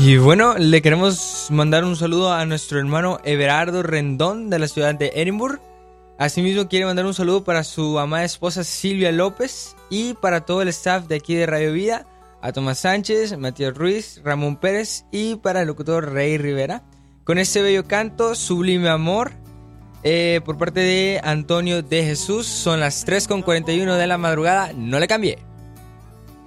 Y bueno, le queremos mandar un saludo a nuestro hermano Everardo Rendón de la ciudad de Edimburgo. Asimismo quiere mandar un saludo para su amada esposa Silvia López y para todo el staff de aquí de Radio Vida, a Tomás Sánchez, Matías Ruiz, Ramón Pérez y para el locutor Rey Rivera. Con este bello canto, Sublime Amor, por parte de Antonio de Jesús. Son las 3:41 de la madrugada, no le cambie.